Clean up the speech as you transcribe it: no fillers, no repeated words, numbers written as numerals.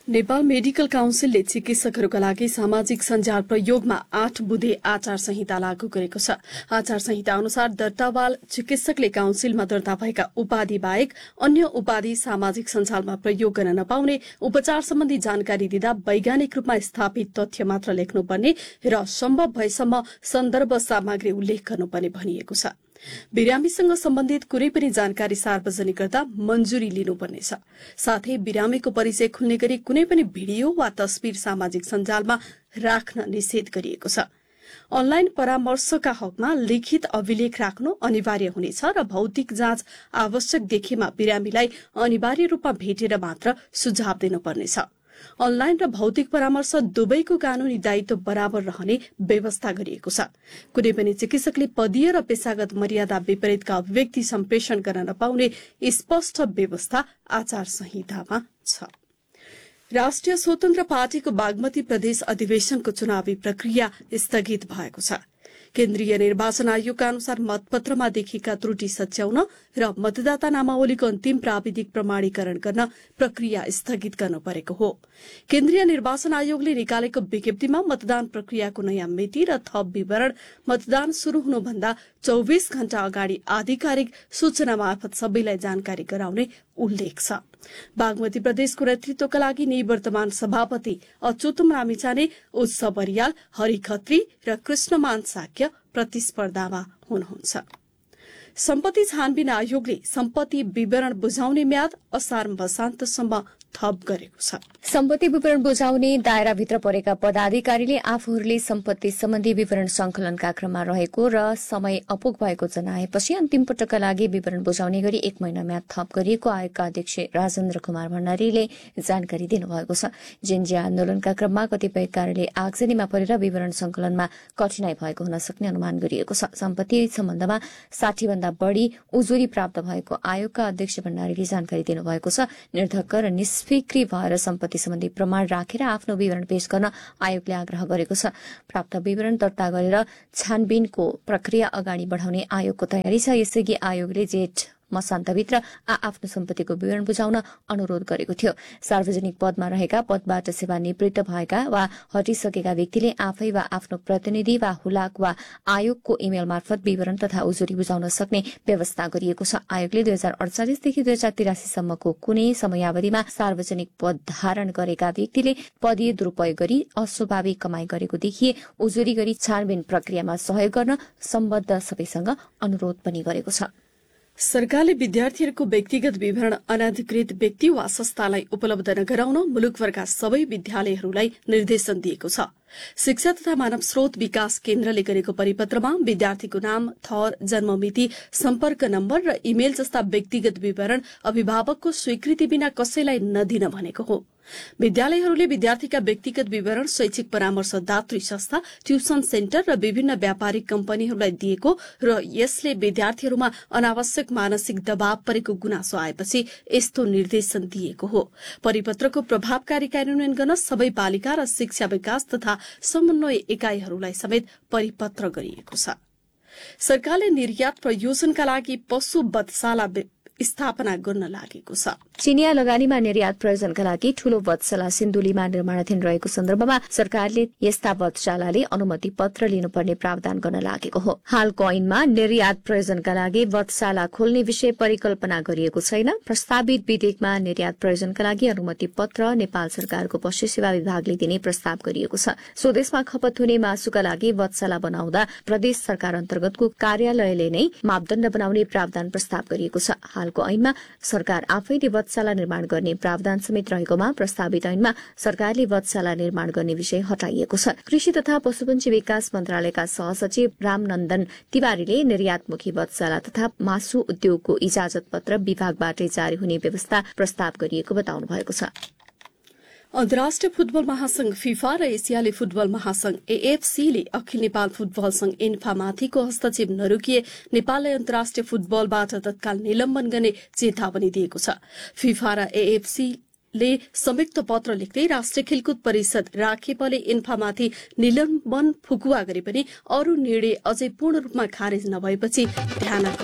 Nepal medical काउन्सिलले चिकित्सकहरूका लागि सामाजिक सञ्जाल प्रयोगमा 8 बुँदे आचार संहिता लागू गरेको छ। आचार संहिता अनुसार दर्तावाल चिकित्सकले काउन्सिलमा दर्ता भएका उपाधि बाहेक अन्य उपाधि सामाजिक सञ्जालमा प्रयोग गर्न नपाउने, उपचार सम्बन्धी जानकारी दिँदा वैज्ञानिक रूपमा स्थापित तथ्य मात्र लेख्नुपर्ने र सम्भव भएसम्म सन्दर्भ सामग्री उल्लेख गर्नुपर्ने भनिएको छ। बिरामीसँग सम्बन्धित कुनै पनि जानकारी सार्वजनिक गर्दा मञ्जुरी लिनुपर्नेछ। साथै बिरामीको परिचय खुल्ने गरी कुनै पनि भिडियो वा तस्बिर सामाजिक सञ्जालमा राख्न निषेध गरिएको छ। अनलाइन परामर्शका हकमा लिखित अभिलेख राख्नु अनिवार्य हुनेछ र भौतिक जाँच आवश्यक देखेमा बिरामीलाई अनिवार्य रूपमा भेटेर मात्र सुझाव दिनुपर्नेछ। अनलाइन र भौतिक परामर्श दुवैको कानूनी दायित्व बराबर रहने व्यवस्था गरिएको छ। कुनै पनि चिकित्सकले पदीय र पेशागत मर्यादा विपरीतका अभिव्यक्ति सम्प्रेषण गर्न नपाउने स्पष्ट व्यवस्था आचार संहितामा छ। राष्ट्रिय स्वतन्त्र पार्टीको बागमती प्रदेश अधिवेशनको चुनावी प्रक्रिया स्थगित भएको छ। केन्द्रीय निर्वाचन आयोगका अनुसार मतपत्रमा देखिएका त्रुटि सच्याउन र मतदाता नामावलीको अन्तिम प्राविधिक प्रमाणीकरण गर्न प्रक्रिया स्थगित गर्नु परेको हो। केन्द्रीय निर्वाचन आयोगले निकालेको विज्ञप्तिमा मतदान प्रक्रियाको नयाँ मिति र थप विवरण मतदान शुरू हुनुभन्दा 24 घण्टा अगाडि आधिकारिक सूचना मार्फत सबैलाई जानकारी गराउने उल्लेख छ। बागमती प्रदेशको नेतृत्वका लागि निवर्तमान सभापति अच्युतम रामिछाने, उत्सव बरियाल, हरि खत्री र कृष्णमान साक्य प्रतिस्पर्धामा हुनुहुन्छ। सम्पत्ति छानबिन आयोगले सम्पत्ति विवरण बुझाउने म्याद असार मसान्तसम्म थप गरेको छ। सम्पत्ति विवरण बुझाउने दायराभित्र परेका पदाधिकारीले आफूहरूले सम्पत्ति सम्बन्धी विवरण संकलनका क्रममा रहेको र समय अपुग भएको जनाएपछि अन्तिम पटकका लागि विवरण बुझाउने गरी 1 महिना म्याद थप गरिएको आयोगका अध्यक्ष राजेन्द्र कुमार भण्डारीले जानकारी दिनुभएको छ। जेन्जी आन्दोलनका क्रममा कतिपय कारणले आगजनीमा परेर विवरण संकलनमा कठिनाई भएको हुन सक्ने अनुमान गरिएको छ। सम्पत्ति सम्बन्धमा 60 भन्दा बढ़ी उजुरी प्राप्त भएको आयोगका अध्यक्ष भण्डारीले जानकारी दिनुभएको छ। निर्धक्क र निष्फिक्री भएर सम्पत्ति सम्बन्धी प्रमाण राखेर आफ्नो विवरण पेश गर्न आयोगले आग्रह गरेको छ। प्राप्त विवरण दर्ता गरेर छानबिनको प्रक्रिया अगाडि बढ़ाउने आयोगको तयारी छ। यसअघि आयोगले जेठ मसान्तभित्र आफ्नो सम्पत्तिको विवरण बुझाउन अनुरोध गरेको थियो। सार्वजनिक पदमा रहेका, पदबाट सेवानिवृत्त भएका वा हटिसकेका व्यक्तिले आफै वा आफ्नो प्रतिनिधि वा हुलाक वा आयोगको इमेल मार्फत विवरण तथा उजुरी बुझाउन सक्ने व्यवस्था गरिएको छ। आयोगले 2048 देखि 2083 सम्मको कुनै समयावधिमा सार्वजनिक पद धारण गरेका व्यक्तिले पदीय दुरूपयोग गरी अस्वाभाविक कमाई गरेको देखिए उजुरी गरी छानबिन प्रक्रियामा सहयोग गर्न सम्बद्ध सबैसँग अनुरोध पनि गरेको छ। सरकारले विद्यार्थीहरूको व्यक्तिगत विवरण अनधिकृत व्यक्ति वा संस्थालाई उपलब्ध नगराउन मुलुकभरका सबै विद्यालयहरूलाई निर्देशन दिएको छ। शिक्षा तथा मानव स्रोत विकास केन्द्रले गरेको परिपत्रमा विद्यार्थीको नाम, थर, जन्ममिति, सम्पर्क नम्बर र इमेल जस्ता व्यक्तिगत विवरण अभिभावकको स्वीकृति बिना कसैलाई नदिन भनेको हो। विद्यालयहरूले विद्यार्थीका व्यक्तिगत विवरण शैक्षिक परामर्शदात्री संस्था, ट्युसन सेन्टर र विभिन्न व्यापारिक कम्पनीहरूलाई दिएको र यसले विद्यार्थीहरूमा अनावश्यक मानसिक दबाव परेको गुनासो आएपछि यस्तो निर्देशन दिएको हो। परिपत्रको प्रभावकारी कार्यान्वयन गर्न सबै पालिका र शिक्षा विकास तथा समन्वय एकाइहरूलाई समेत परिपत्र गरिएको छ। सरकारले निर्यात प्रयोजनका लागि पशु वधशाला स्थापना गर्न लागेको छ। चिनिया लगानीमा निर्यात प्रयोजनका लागि ठूलो वधशाला सिन्धुलीमा निर्माणाधीन रहेको सन्दर्भमा सरकारले यस्ता वधशालाले अनुमति पत्र लिनुपर्ने प्रावधान गर्न लागेको हो। हालको ऐनमा निर्यात प्रयोजनका लागि वधशाला खोल्ने विषय परिकल्पना गरिएको छैन। प्रस्तावित विधेयकमा निर्यात प्रयोजनका लागि अनुमति पत्र नेपाल सरकारको पशु सेवा विभागले दिने प्रस्ताव गरिएको छ। स्वदेशमा खपत हुने मासुका लागि वधशाला बनाउँदा प्रदेश सरकार अन्तर्गतको कार्यालयले नै मापदण्ड बनाउने प्रावधान प्रस्ताव गरिएको छ। हालको ऐनमा सरकार आफैले वधशाला निर्माण गर्ने प्रावधान समेत रहेकोमा प्रस्तावित ऐनमा सरकारले वधशाला निर्माण गर्ने विषय हटाइएको छ। कृषि तथा पशुपन्छी विकास मन्त्रालयका सहसचिव रामनन्दन तिवारीले निर्यातमुखी वधशाला तथा मासु उद्योगको इजाजत पत्र विभागबाटै जारी हुने व्यवस्था प्रस्ताव गरिएको बताउनु भएको छ। अन्तर्राष्ट्रिय फुटबल महासंघ फिफा र एसियाली फुटबल महासंघ एएफसीले अखिल नेपाल फुटबल संघ इन्फामाथिको हस्तक्षेप नरोकिए नेपाललाई अन्तर्राष्ट्रिय फुटबलबाट तत्काल निलम्बन गर्ने चेतावनी दिएको छ। फिफा र एएफसीले संयुक्त पत्र लेख्दै राष्ट्रिय खेलकुद परिषद राखेपले इन्फामाथि निलम्बन फुकुवा गरे पनि अरू निर्णय अझै पूर्ण रूपमा खारेज नभएपछि ध्यान